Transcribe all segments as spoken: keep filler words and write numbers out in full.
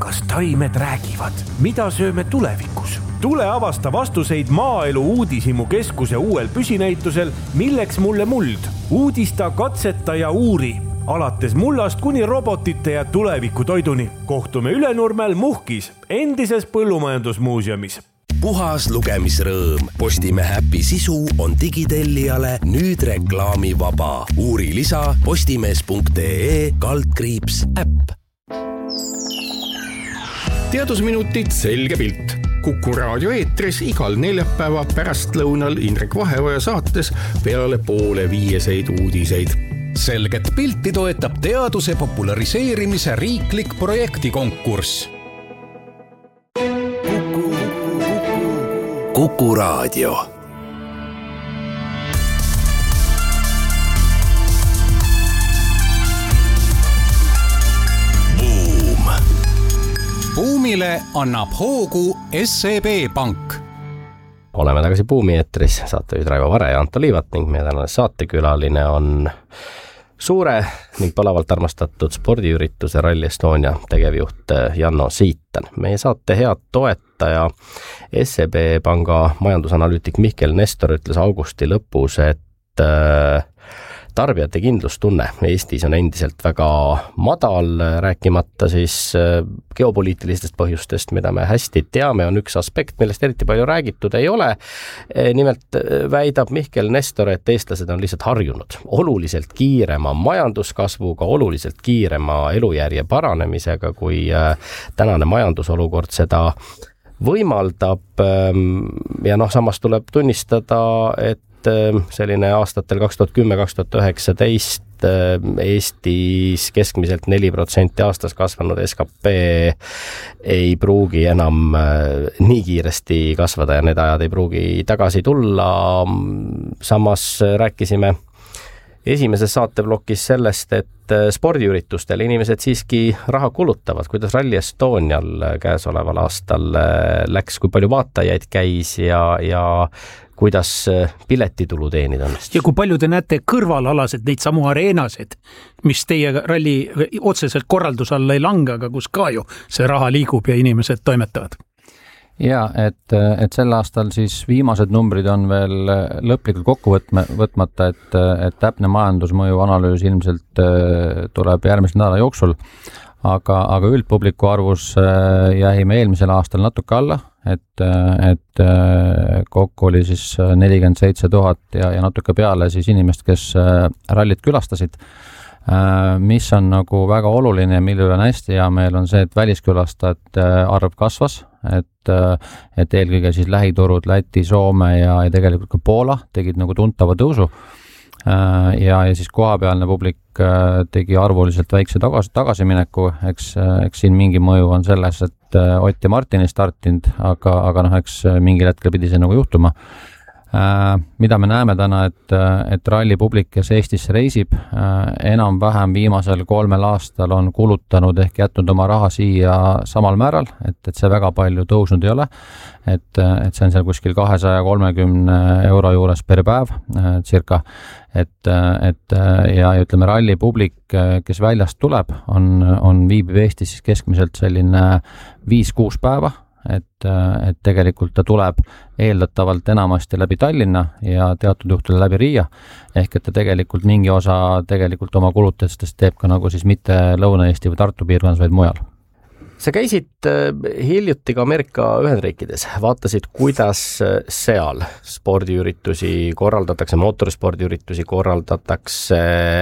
kas taimed räägivad? Mida sööme tulevikus? Tule avasta vastuseid Maaelu Uudishimu keskuse uuel püsinäitusel Milleks mulle muld? Uudista, katseta ja uuri. Alates mullast kuni robotite ja tulevikutoiduni. Kohtume Ülenurmel Muhkis, endises põllumajandusmuuseumis. Puhas lugemisrõõm. Postimehe äpi sisu on digitellijale nüüd reklaamivaba. Uuri lisa postimees.ee kaldkriips äpp. Teadusminutid selge pilt. Kuku raadio eetris igal neljapäeva pärastlõunal Indrek Vaheoja saates peale poole viieseid uudiseid. Selget pilti toetab teaduse populariseerimise riiklik projektikonkurss. Kuku, Kuku raadio. Buumile annab hoogu S E B Pank. Oleme tagasi Buumi eetris, saatejuhid Raivo Vare ja Anto Liivat ning meie tänane saatekülaline on suure ning palavalt armastatud spordiürituse Rally Estonia tegevjuht Janno Siitan. Meie saate head toetaja S E B Panga majandusanalüütik Mihkel Nestor ütles augusti lõpus, et tarbijate kindlustunne Eestis on endiselt väga madal, rääkimata siis geopoliitilistest põhjustest, mida me hästi teame, on üks aspekt, millest eriti palju räägitud ei ole. Nimelt väidab Mihkel Nestor, et eestlased on lihtsalt harjunud oluliselt kiirema majanduskasvuga, oluliselt kiirema elujärje paranemisega, kui tänane majandusolukord seda võimaldab. Ja noh, samas tuleb tunnistada, et selline aastatel kaks tuhat kümme kaks tuhat üheksateist Eestis keskmiselt neli protsenti aastas kasvanud S K P ei pruugi enam nii kiiresti kasvada ja need ajad ei pruugi tagasi tulla. Samas rääkisime esimeses saateblokis sellest, et spordiüritustel inimesed siiski raha kulutavad, kuidas Rally Estonial käesoleval aastal läks, kui palju vaatajaid käis ja, ja kuidas piletitulu teenida on. Ja kui palju te näete kõrvalalasid neid samu areenasid, mis teie ralli otseselt korralduse alla ei lange, aga kus ka ju see raha liigub ja inimesed toimetavad? Ja, et, et sel aastal siis viimased numbrid on veel lõplikult kokku võtma, võtmata, et, et täpne majandusmõju analüüs ilmselt tuleb järgmise nädala jooksul, aga, aga üldpubliku arvus jäime eelmisel aastal natuke alla, et, et kokku oli siis nelikümmend seitse tuhat ja, ja natuke peale siis inimest, kes rallit külastasid. Mis on nagu väga oluline ja mille üle on hästi hea meel on see, et väliskülastajate arv kasvas, et, et eelkõige siis lähiturud Läti, Soome ja, ja tegelikult ka Poola tegid nagu tuntava tõusu ja, ja siis kohapealne publik tegi arvuliselt väikse tagasi, tagasimineku, eks, eks siin mingi mõju on selles, et Ott ja Martin ei startinud, aga, aga noh, eks mingil hetkel pidi see nagu juhtuma. Mida me näeme täna, et, et ralli publik, kes Eestisse reisib, enam-vähem viimasel kolmel aastal on kulutanud ehk jätnud oma raha siia samal määral, et, et see väga palju tõusnud ei ole, et, et see on seal kuskil kahesaja kolmekümne euro juures per päev, circa, et, et ja ütleme ralli publik, kes väljast tuleb, on, on viibib Eestis siis keskmiselt selline viis-kuus päeva, et, et tegelikult ta tuleb eeldatavalt enamasti läbi Tallinna ja teatud juhtudel läbi Riia, ehk et ta tegelikult mingi osa tegelikult oma kulutustest teeb ka nagu siis mitte Lõuna-Eesti või Tartu piirkonnas, vaid mujal. Sa käisid hiljuti ka Ameerika Ühendriikides, vaatasid, kuidas seal spordiüritusi korraldatakse, mootorispordiüritusi korraldatakse,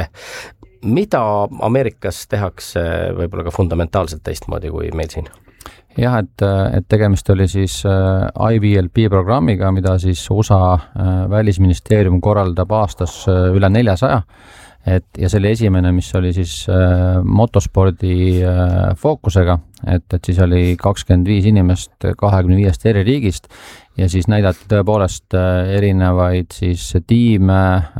mida Ameerikas tehakse võib-olla ka fundamentaalselt teistmoodi kui meil siin? Jah, et, et tegemist oli siis I V L P programmiga, mida siis U S A välisministeerium korraldab aastas üle neljasaja. Et, ja see oli esimene, mis oli siis äh, motospordi äh, fookusega, et, et siis oli kakskümmend viis inimest kahekümne viiest eri riigist ja siis näidati tõepoolest äh, erinevaid siis tiime,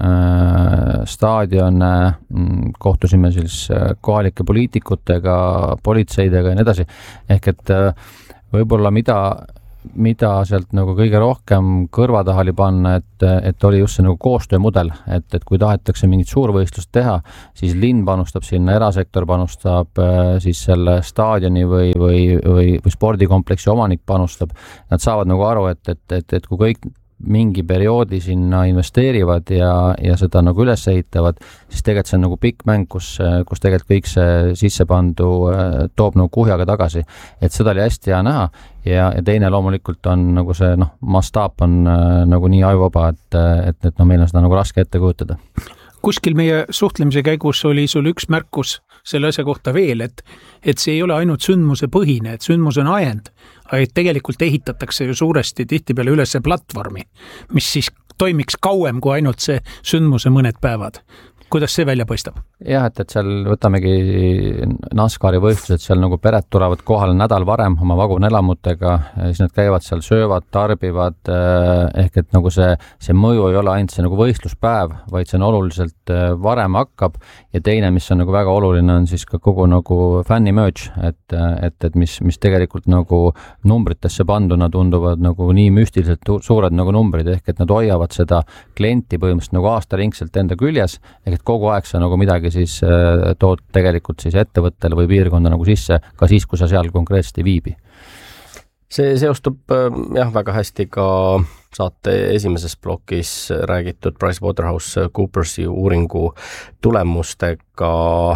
äh, staadione, kohtusime siis äh, kohalike poliitikutega, politseidega ja nii edasi. Ehk et äh, võib-olla mida mida sealt nagu kõige rohkem kõrva tahali panna, et, et oli just see nagu koostöömudel, et, et kui tahetakse mingit suurvõistlust teha, siis linn panustab sinna, erasektor panustab, siis selle staadioni või, või, või, või spordikompleksi omanik panustab. Nad saavad nagu aru, et, et, et, et kui kõik mingi perioodi sinna investeerivad ja, ja seda nagu üles ehitavad, siis tegelikult see on nagu pikk mäng, kus, kus tegelikult kõik see sissepandu toob nagu kuhjaga tagasi. Et seda oli hästi hea näha ja, ja teine loomulikult on nagu see, noh, mastaap on nagu nii ajuvaba, et, et, et no, meil on seda nagu raske ette kujutada. Kuskil meie suhtlemise käigus oli sul üks märkus selle asja kohta veel, et, et see ei ole ainult sündmuse põhine, et sündmus on ajend, aga tegelikult ehitatakse ju suuresti tihtipeale üles see platvormi, mis siis toimiks kauem kui ainult see sündmuse mõned päevad. Kuidas see välja paistab? Jah, et, et seal võtamegi NASCARi võistlused, seal nagu pered tulevad kohale nädal varem oma vagunelamutega, siis nad käivad seal, söövad, tarbivad, ehk et nagu see, see mõju ei ole ainult see nagu võistluspäev, vaid see on oluliselt varem hakkab ja teine, mis on nagu väga oluline, on siis ka kogu nagu fänni merch, et, et, et mis, mis tegelikult nagu numbritesse panduna tunduvad nagu nii müstiliselt suured nagu numbrid, ehk et nad hoiavad seda klienti põhimõtteliselt nagu aastaringselt enda küljes, ehk et kogu aeg sa nagu midagi siis tood tegelikult siis ettevõttele või piirkonda nagu sisse, ka siis, kui sa seal konkreetselt ei viibi. See seostub jah, väga hästi ka saate esimeses plokis räägitud PricewaterhouseCoopersi uuringu tulemustega.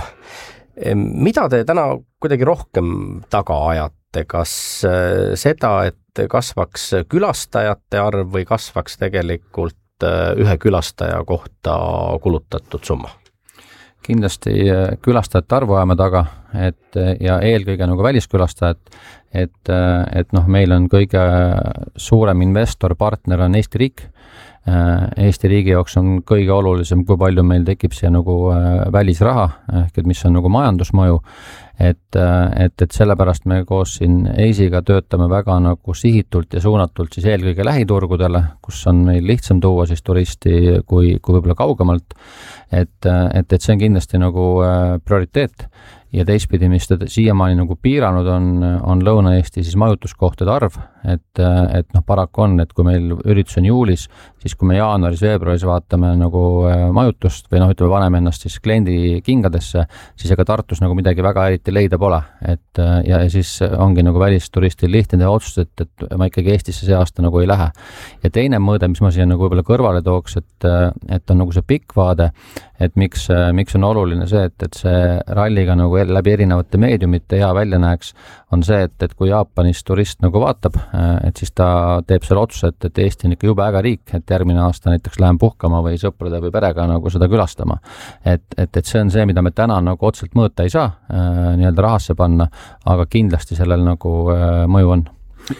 Mida te täna kuidagi rohkem taga ajate? Kas seda, et kasvaks külastajate arv või kasvaks tegelikult ühe külastaja kohta kulutatud summa? Kindlasti külastajate arvu ajame taga, et ja eelkõige nagu väliskülastajad, et, et noh, meil on kõige suurem investor, partner on Eesti riik. Eesti riigi jaoks on kõige olulisem, kui palju meil tekib siia nagu välisraha, ehk et mis on nagu majandusmõju, et, et, et sellepärast me koos siin EISiga töötame väga nagu sihitult ja suunatult siis eelkõige lähiturgudele, kus on meil lihtsam tuua siis turisti kui, kui võib-olla kaugemalt, et, et, et see on kindlasti nagu prioriteet. Ja teistpidi, mis ta siiamaani nagu piiranud on, on Lõuna-Eesti siis majutuskohtade arv, et, et noh, paraku on, et kui meil üritus on juulis, siis kui me jaanuaris, veebruaris vaatame nagu majutust või noh, ütleme, paneme ennast siis kliendi kingadesse, siis ega Tartus nagu midagi väga eriti leida pole, et ja, ja siis ongi nagu välisturistil lihtne teha otsust, et, et ma ikkagi Eestisse see aasta nagu ei lähe. Ja teine mõõde, mis ma siia nagu võib-olla kõrvale tooks, et, et on nagu see pikk vaade, et miks, miks on oluline see, et, et see ralliga nagu läbi erinevate meediumite hea välja näeks, on see, et, et kui Jaapanis turist nagu vaatab, et siis ta teeb selle otsuse, et, et Eesti on ikka jube äge riik, et järgmine aasta näiteks lähen puhkama või sõprade või perega nagu seda külastama. Et, et, et see on see, mida me täna nagu otseselt mõõta ei saa, nii-öelda rahasse panna, aga kindlasti sellel nagu mõju on.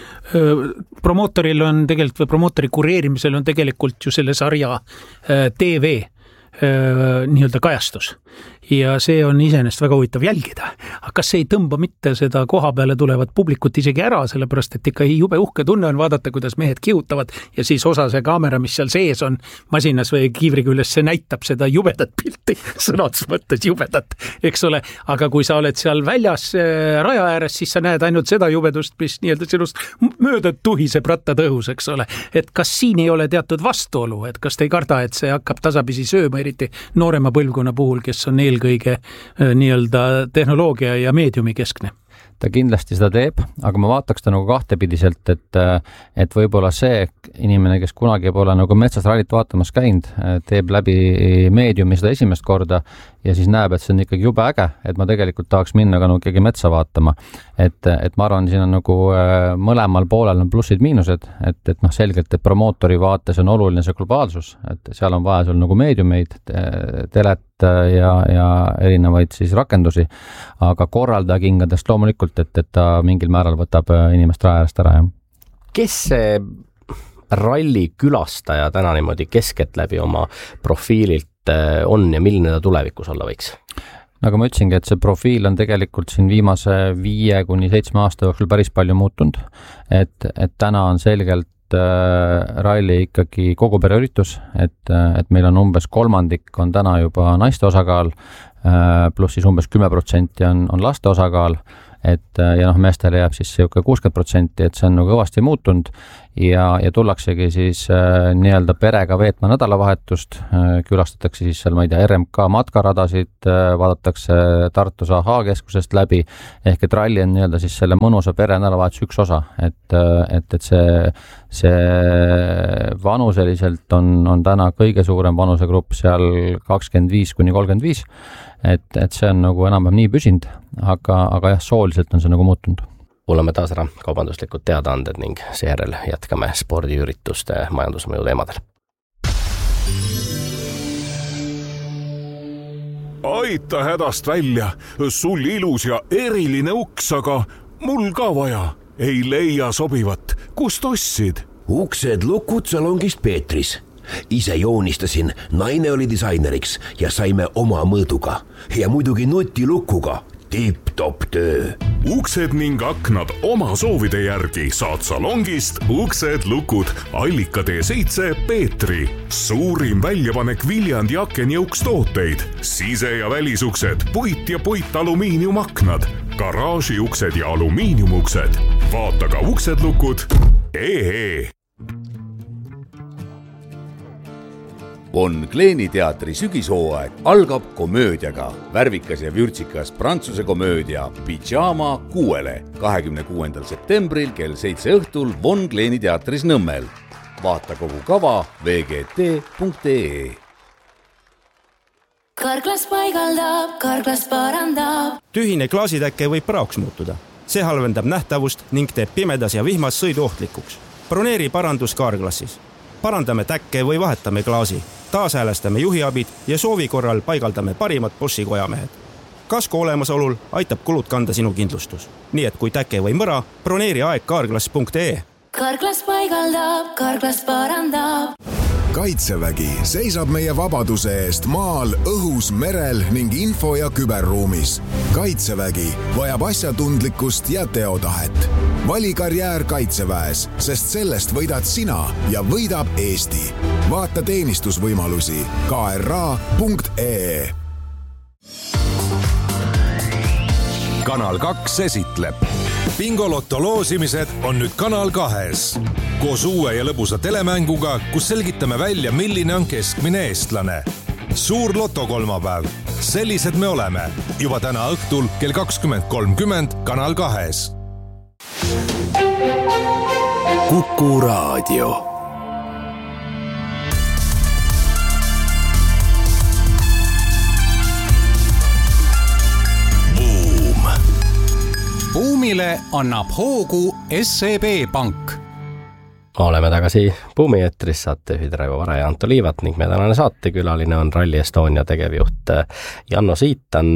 Promootoril on tegelikult või promootori kureerimisel on tegelikult ju selle sarja T V nii-öelda kajastus ja see on iseenesest väga huvitav jälgida. Aga kas see ei tõmba mitte seda koha peale tulevat publikut isegi ära, sellepärast et ikka jube uhke tunne on vaadata, kuidas mehed kihutavad ja siis osa see kaamera, mis seal sees on masinas või kiivri küljes, see näitab seda jubedat pilti, sõnades mõttes jubedat, eks ole. Aga kui sa oled seal väljas raja ääres, siis sa näed ainult seda jubedust, mis nii-öelda sinust mööda tuhiseb rattatõhus, eks ole. Et kas siin ei ole teatud vastuolu, et kas te ei karda, et see hakkab tasapisi sööma, eriti noorema põlvkonna puhul, kes on eelkõige nii-öelda tehnoloogia ja meediumi keskne? Ta kindlasti seda teeb, aga ma vaataks ta nagu kahtepidiselt, et, et võib-olla see inimene, kes kunagi pole nagu metsas rallit vaatamas käinud, teeb läbi meediumi seda esimest korda ja siis näeb, et see on ikkagi jube äge, et ma tegelikult tahaks minna ka nagu ikkagi metsa vaatama. Et, et ma arvan, siin on nagu mõlemal poolel on plussid-miinused, et, et noh, selgelt, et promootori vaates on oluline see globaalsus, et seal on vaja sul nagu meediumeid, telet ja, ja erinevaid siis rakendusi, aga korraldaja kingadest loomulikult, et, et ta mingil määral võtab inimest raja äärest ära. Ja. Kes see ralli külastaja täna niimoodi keskelt läbi oma profiililt on ja milline ta tulevikus olla võiks? Nagu ma ütlesingi, et see profiil on tegelikult siin viimase viie kuni seitsme aasta jooksul päris palju muutunud, et, et täna on selgelt ralli ikkagi kogu pereüritus, et, et meil on umbes kolmandik on täna juba naiste osakaal, pluss siis umbes kümme protsenti on, on laste osakaal, et ja noh, meestele jääb siis siuke kuuskümmend protsenti, et see on nagu kõvasti muutunud ja, ja tullaksegi siis äh, nii-öelda perega veetma nädalavahetust, äh, külastatakse siis seal, ma ei tea, R M K matkaradasid, äh, vaadatakse Tartus A H keskusest läbi, ehk et ralli on nii-öelda siis selle mõnusa pere nädalavahetuse üks osa, et, et, et see, see vanuseliselt on, on täna kõige suurem vanusegrupp seal kakskümmend viis kuni kolmkümmend viis, et, et see on nagu enam-vähem nii püsinud, aga, aga jah, sooliselt on see nagu muutunud. Kuulame taas ära kaubanduslikud teadaanded ning seejärel jätkame spordiürituste majandusmõju teemadel. Aita hädast välja, sul ilus ja eriline uks, aga mul ka vaja. Ei leia sobivat, kust ostsid? Uksed lukud salongist Peetris. Ise joonistasin, naine oli disaineriks ja saime oma mõõduga ja muidugi nutilukuga. Tipp-top töö. Uksed ning aknad oma soovide järgi saad salongist uksed lukud Allika tee seitse Peetri. Suurim väljapanek Viljandi aken ja ukstooteid. Sise- ja välisuksed, puit ja puit alumiiniumaknad, garaažiuksed ja alumiiniumuksed. Vaata ka uksed lukud. Ehe. Von Kleeni teatri sügishooaeg algab komöödiaga. Värvikas ja vürtsikas prantsuse komöödia Pyjama kuuele kahekümne kuuendal septembril kell seitse õhtul Von Kleeni teatris Nõmmel. Vaata kogu kava v g t punkt e e. Karklas paigaldab, karklas parandab. Tühine klaasitäkke võib praoks muutuda. See halvendab nähtavust ning teeb pimedas ja vihmas sõidu ohtlikuks. Broneeri parandus Karklassis. Parandame täkke või vahetame klaasi. Taashäälestame juhiabid ja soovi korral paigaldame parimad Boschi kojamehed. Kasko olemasolul aitab kulud kanda sinu kindlustus. Nii et kui täke või mõra, broneeri aeg karklas punkt e e. Karklas paigaldab, karklas parandab. Kaitsevägi seisab meie vabaduse eest maal, õhus, merel ning info- ja küberruumis. Kaitsevägi vajab asjatundlikkust ja teotahet. Vali karjäär Kaitseväes, sest sellest võidad sina ja võidab Eesti. Vaata teenistusvõimalusi k r a punkt e e. Kanal kaks esitleb. Bingolotto loosimised on nüüd Kanal kahes. Koos uue ja lõbusa telemänguga, kus selgitame välja, milline on keskmine eestlane. Suur lotokolmapäev. Sellised me oleme. Juba täna õhtul kell kakskümmend kolmkümmend Kanal kahes. Kuku Raadio. Buumile annab hoogu S E B Pank. Oleme tagasi Buumi eetris, saatejuhid Raivo Vare ja Anto Liivat ning meie tänane saatekülaline on Rally Estonia tegevjuht Janno Siitan.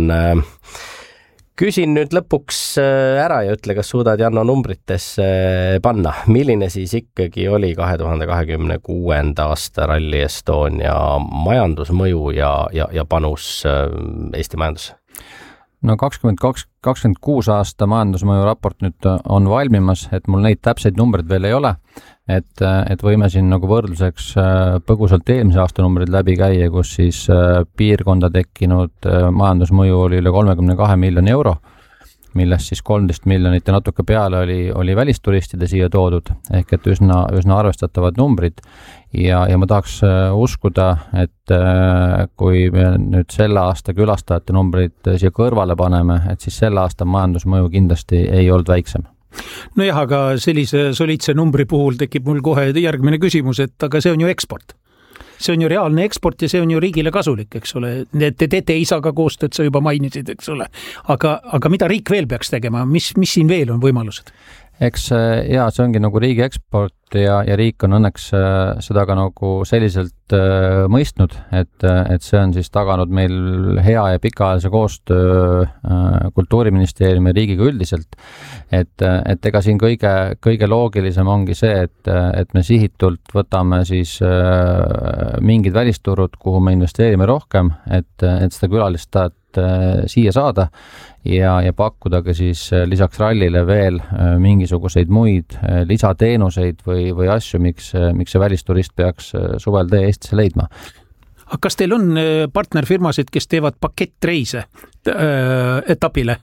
Küsin nüüd lõpuks ära ja ütle, kas suudad Janno numbritesse panna. Milline siis ikkagi oli kahe tuhande kahekümne kuuenda aasta Rally Estonia majandusmõju ja, ja, ja panus Eesti majandusse? No kakskümmend kaks, kakskümmend kuus aasta majandusmõju raport nüüd on valmimas, et mul neid täpseid numbreid veel ei ole, et, et võime siin nagu võrdluseks põgusalt eelmise aasta numbrid läbi käia, kus siis piirkonda tekkinud majandusmõju oli üle kolmekümne kahe miljoni euro, millest siis kolmteist miljonit ja natuke peale oli, oli välisturistide siia toodud, ehk et üsna, üsna arvestatavad numbrid. Ja, ja ma tahaks uskuda, et kui me nüüd selle aasta külastajate numbrid siia kõrvale paneme, et siis selle aasta majandusmõju kindlasti ei olnud väiksem. No jah, aga sellise soliidse numbri puhul tekib mul kohe järgmine küsimus, et aga see on ju eksport. See on ju reaalne eksport ja see on ju riigile kasulik, eks ole. Te teete isaga koostööd, sa juba mainisid, eks ole. Aga, aga mida riik veel peaks tegema? Mis, mis siin veel on võimalused? Eks jaa, see ongi nagu riigi eksport ja, ja riik on õnneks seda ka nagu selliselt äh, mõistnud, et, et see on siis taganud meil hea ja pikaajalise koostöö äh, Kultuuriministeeriumi ja riigiga üldiselt. Et, et ega siin kõige, kõige loogilisem ongi see, et, et me sihitult võtame siis äh, mingid välisturud, kuhu me investeerime rohkem, et, et seda külalistajat äh, siia saada ja, ja pakkuda ka siis lisaks rallile veel äh, mingisuguseid muid äh, lisateenuseid või, või asju, miks, miks see välisturist peaks suvel tee Eestisse leidma. Aga kas teil on partnerfirmasid, kes teevad pakettreise äh, etapile?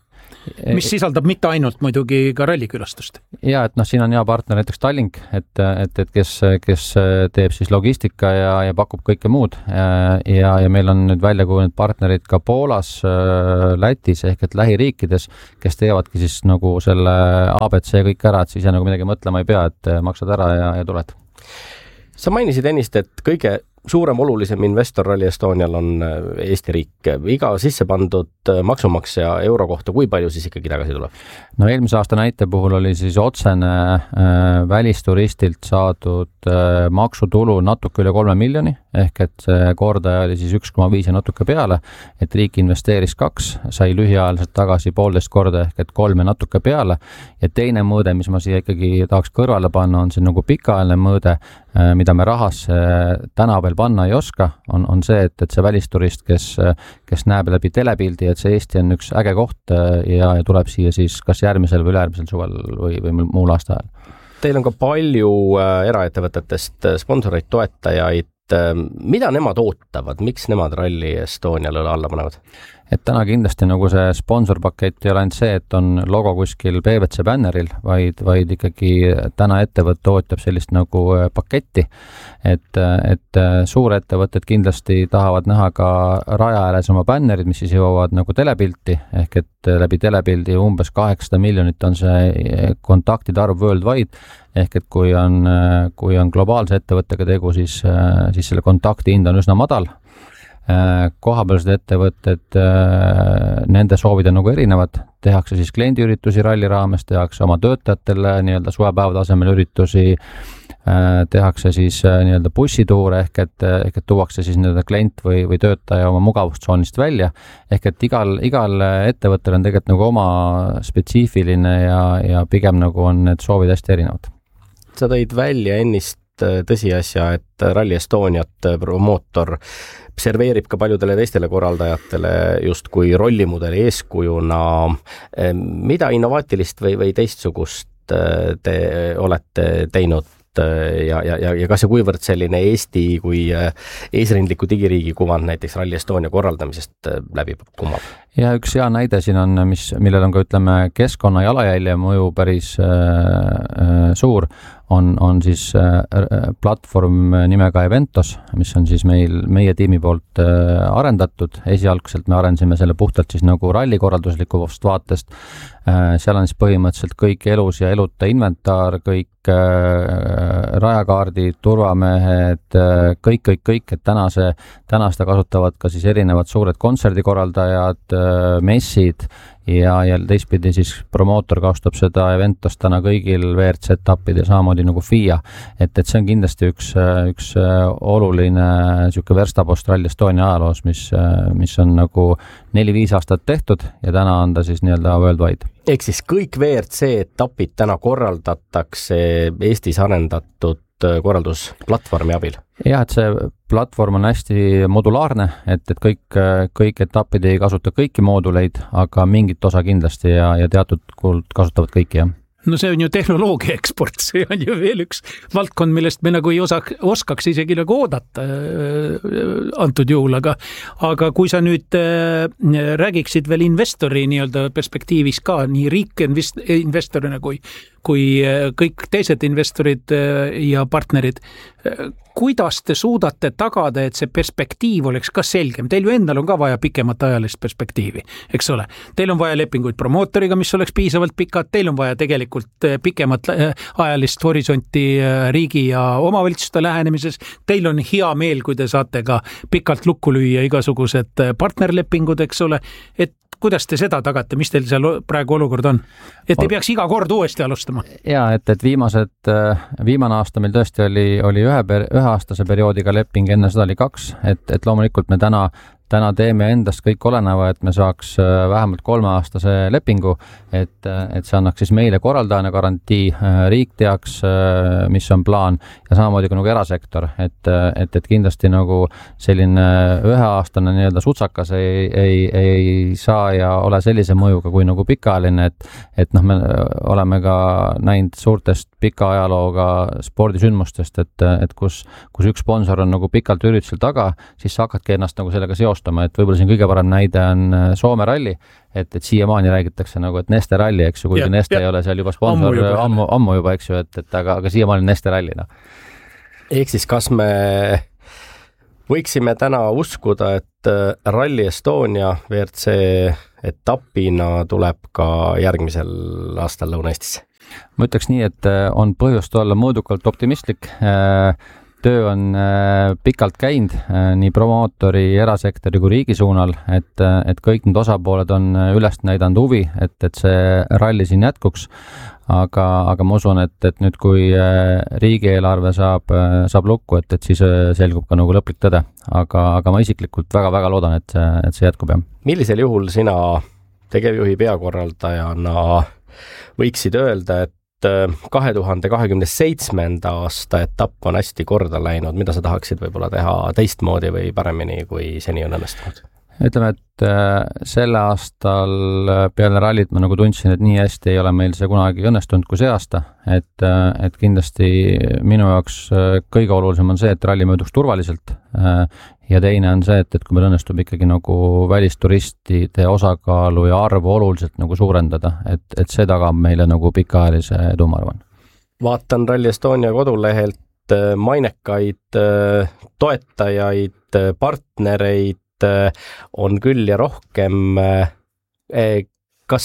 mis sisaldab mitte ainult muidugi ka rallikülastust. Ja, et noh, siin on hea partner näiteks Tallink, et, et, et kes, kes teeb siis logistika ja, ja pakub kõike muud ja, ja meil on nüüd välja kujunenud partnerid ka Poolas, Lätis ehk et lähiriikides, kes teevadki siis nagu selle A B C kõik ära, et siis ja nagu midagi mõtlema ei pea, et maksad ära ja, ja tuled. Sa mainisid ennist, et kõige suurem olulisem investor Rally Estonial on Eesti riik. Iga sisse pandud maksumaksja euro kohta, kui palju siis ikkagi tagasi tuleb? No eelmise aasta näite puhul oli siis otsene äh, välisturistilt saadud äh, maksutulu natuke üle kolme miljoni, ehk et see kordaja oli siis üks koma viis ja natuke peale, et riik investeeris kaks, sai lühiajaliselt tagasi poolteist korda ehk et kolm ja natuke peale. Ja teine mõõde, mis ma siia ikkagi tahaks kõrvale panna, on see nagu pikaajaline mõõde, äh, mida me rahas äh, täna veel panna ei oska, on, on see, et, et see välisturist, kes, kes näeb läbi telepildi, et see Eesti on üks äge koht ja, ja tuleb siia siis kas järgmisel või ülejärgmisel suvel või, või muul aasta ajal. Teil on ka palju eraettevõtetest sponsoreid, toetajaid. Mida nemad ootavad? Miks nemad Rally Estonial üle alla panevad? Et täna kindlasti nagu see sponsorpakett ei ole ainult see, et on logo kuskil P V C bänneril, vaid, vaid ikkagi täna ettevõtte ootab sellist nagu paketti, et, et suurettevõtted kindlasti tahavad näha ka raja ääres oma bännerid, mis siis jõuavad nagu telepilti, ehk et läbi telepildi umbes kaheksasada miljonit on see kontaktide arv worldwide, ehk et kui on, kui on globaalse ettevõttega tegu, siis, siis selle kontakti hind on üsna madal. Kohapealsed ettevõtted, nende soovid on nagu erinevad, tehakse siis kliendiüritusi ralli raames, tehakse oma töötajatele nii-öelda suvepäevade asemel üritusi, tehakse siis nii-öelda bussituure ehk et, ehk et tuuakse siis nii-öelda klient või, või töötaja oma mugavustsoonist välja, ehk et igal, igal ettevõttel on tegelikult nagu oma spetsiifiline ja, ja pigem nagu on need soovid hästi erinevad. Sa tõid välja ennist tõsiasja, et Rally Estoniat promootor serveerib ka paljudele teistele korraldajatele just kui rollimudeli eeskujuna. Mida innovaatilist või, või teistsugust te olete teinud ja, ja, ja kas ja kuivõrd selline Eesti kui eesrindliku digiriigi kuvand näiteks Rally Estonia korraldamisest läbi kumab? Ja üks hea näide siin on, mis, millel on ka ütleme keskkonna jalajälje mõju päris äh, suur, on, on siis äh, platvorm nimega Eventos, mis on siis meil, meie tiimi poolt äh, arendatud. Esialgselt me arendasime selle puhtalt siis nagu rallikorralduslikust vaatest. Äh, seal on siis põhimõtteliselt kõik elus ja eluta inventar, kõik äh, rajakaardid, turvamehed, äh, kõik, kõik, kõik, et täna, see, täna seda kasutavad ka siis erinevad suured kontserdikorraldajad, messid ja, ja teistpidi siis promootor kasutab seda Eventos täna kõigil V R C-etappidel samamoodi nagu F I A, et, et see on kindlasti üks, üks oluline siuke verstapost Rally Estonia ajaloos, mis, mis on nagu neli-viis aastat tehtud ja täna on ta siis nii-öelda worldwide. Ehk siis kõik V R C-etapid täna korraldatakse Eestis arendatud korraldusplatvormi abil? Jah, et see platvorm on hästi modulaarne, et, et kõik, kõik etapid ei kasuta kõiki mooduleid, aga mingit osa kindlasti ja, ja teatud kulud kasutavad kõiki, jah. No see on ju tehnoloogia eksport, see on ju veel üks valdkond, millest me nagu ei osa, oskaks isegi nagu oodata äh, antud juhul, aga, aga kui sa nüüd äh, räägiksid veel investori nii-öelda perspektiivis ka, nii riik investorina kui, kui äh, kõik teised investorid äh, ja partnerid, äh, kuidas te suudate tagada, et see perspektiiv oleks ka selgem? Teil ju endal on ka vaja pikemat ajalist perspektiivi, eks ole. Teil on vaja lepinguid promootoriga, mis oleks piisavalt pikad, teil on vaja tegelikult pikemat ajalist horisonti riigi ja omavalitsuste lähenemises. Teil on hea meel, kui te saate ka pikalt lukku lüüa igasugused partnerlepingud, eks ole. Et kuidas te seda tagate, mis teil seal praegu olukord on? Et ei peaks iga kord uuesti alustama? Ja, et, et viimased, viimane aasta meil tõesti oli, oli ühe, ühe aastase perioodiga leping, enne seda oli kaks, et, et loomulikult me täna täna teeme endast kõik oleneva, et me saaks vähemalt kolmeaastase lepingu, et, et see annaks siis meile korraldajana garantii, riik teaks, mis on plaan ja samamoodi ka nagu erasektor, et, et, et kindlasti nagu selline üheaastane nii-öelda sutsakas ei, ei, ei saa ja ole sellise mõjuga kui nagu pikaajaline, et, et noh, me oleme ka näinud suurtest pika ajalooga spordisündmustest, et, et kus, kus üks sponsor on nagu pikalt üritusel taga, siis sa hakkadki ennast nagu sellega seostama unustama, et võib-olla siin kõige parem näide on Soome ralli, et, et siiamaani räägitakse nagu, et Neste ralli, eks ju, kuigi ja, Neste ja. ei ole seal juba sponsor ammu juba, ammu, ammu juba, eks ju, et, et aga, aga siiamaani Neste ralli, noh. Ehk siis kas me võiksime täna uskuda, et Rally Estonia V R C etapina tuleb ka järgmisel aastal Lõuna-Eestisse? Ma ütleks nii, et on põhjust olla mõõdukalt optimistlik. Töö on pikalt käinud nii promootori, erasektori kui riigi suunal, et, et kõik need osapooled on üles näidanud huvi, et, et see ralli siin jätkuks. Aga, aga ma usun, et, et nüüd kui riigieelarve saab, saab lukku, et, et siis selgub ka nagu lõplik tõde. Aga, aga ma isiklikult väga-väga loodan, et see, et see jätkub. Jah. Millisel juhul sina tegevjuhi peakorraldajana võiksid öelda, et kahe tuhande kahekümne seitsmenda aasta etapp on hästi korda läinud, mida sa tahaksid võib-olla teha teistmoodi või paremini, kui seni on õnnestunud? Ütleme, et selle aastal peale rallit ma nagu tundsin, et nii hästi ei ole meil see kunagi õnnestunud kui see aasta, et, et kindlasti minu jaoks kõige olulisem on see, et ralli mööduks turvaliselt ja teine on see, et, et kui meil õnnestub ikkagi nagu välisturistide osakaalu ja arvu oluliselt nagu suurendada, et, et see tagab meile nagu pikaajalise edu, ma arvan. Vaatan Rally Estonia kodulehelt mainekaid toetajaid, partnereid, on küll ja rohkem. Kas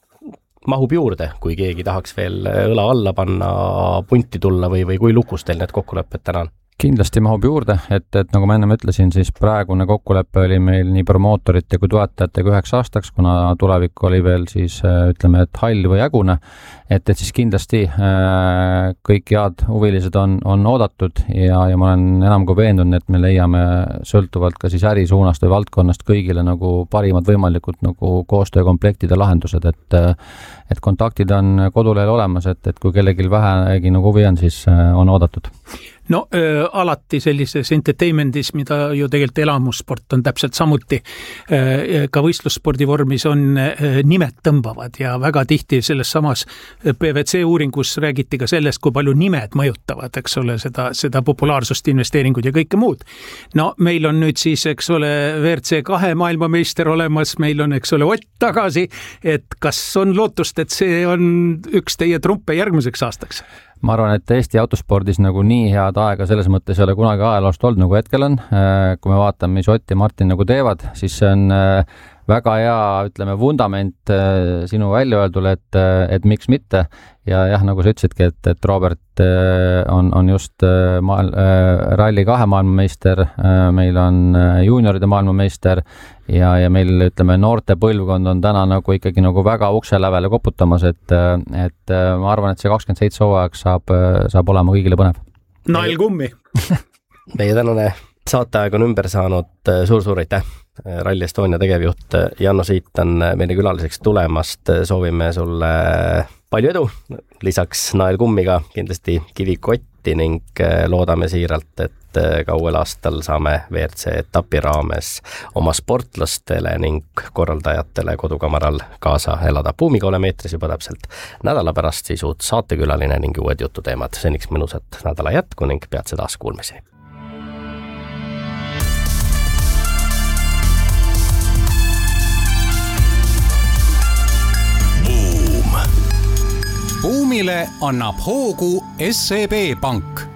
mahub juurde, kui keegi tahaks veel õla alla panna, punti tulla või, või kui lukus teil need kokkulepped täna on? Kindlasti mahub juurde, et, et nagu ma ennem ütlesin, siis praegune kokkulepe oli meil nii promootorite kui toetajatega üheks aastaks, kuna tulevik oli veel siis ütleme, et hall või ägune, et, et siis kindlasti äh, kõik head huvilised on, on oodatud ja, ja ma olen enam kui veendunud, et me leiame sõltuvalt ka siis ärisuunast või valdkonnast kõigile nagu parimad võimalikud nagu koostöökomplektid ja lahendused, et, et kontaktid on kodulehel olemas, et, et kui kellelgi vähegi nagu huvi on, siis äh, on oodatud. No äh, alati sellises entertainmentis, mida ju tegelikult elamussport on täpselt samuti, äh, ka võistlusspordi vormis on äh, nimed tõmbavad ja väga tihti selles samas P V C uuringus räägiti ka sellest, kui palju nimed mõjutavad, eks ole, seda, seda populaarsust, investeeringuid ja kõike muud. No meil on nüüd siis, eks ole, V R C kahe maailmameister olemas, meil on, eks ole, Ott tagasi, et kas on lootust, et see on üks teie trumpe järgmiseks aastaks? Ma arvan, et Eesti autospordis nagu nii head aega selles mõttes ei ole kunagi ajaloost olnud, nagu hetkel on. Kui me vaatame, mis Ott ja Martin nagu teevad, siis see on väga hea, ütleme, vundament sinu väljaöeldule, et, et miks mitte. Ja jah, nagu sa ütlesidki, et, et Robert on, on just maal, ralli kahe maailmameister, meil on juunioride maailmameister ja, ja meil, ütleme, noorte põlvkond on täna nagu ikkagi nagu väga ukse lävele koputamas, et, et ma arvan, et see kakskümmend seitse hooaeg saab, saab olema kõigile põnev. Nael kummi! Meie tänane saateaeg on ümber saanud, suur-suur aitäh! Rally Estonia tegevjuht Janno Siit on meile külaliseks tulemast, soovime sulle palju edu, lisaks Nael kummiga kindlasti kivikotti ning loodame siiralt, et ka uuel aastal saame V R C etapi raames oma sportlastele ning korraldajatele kodukamaral kaasa elada. Buumiga oleme eetris juba täpselt nädala pärast, siis uut saatekülaline ning uued jututeemad. Seniks mõnusat nädala jätku ning peatse taas kuulmiseni. Buumile annab hoogu S E B Pank.